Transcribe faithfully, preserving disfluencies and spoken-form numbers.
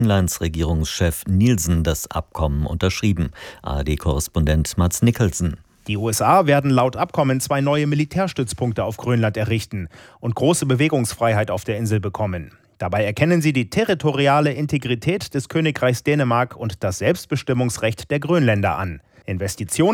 Inlandsregierungschef Nielsen das Abkommen unterschrieben. A R D-Korrespondent Mads Nicholson. Die U S A werden laut Abkommen zwei neue Militärstützpunkte auf Grönland errichten und große Bewegungsfreiheit auf der Insel bekommen. Dabei erkennen sie die territoriale Integrität des Königreichs Dänemark und das Selbstbestimmungsrecht der Grönländer an. Investitionen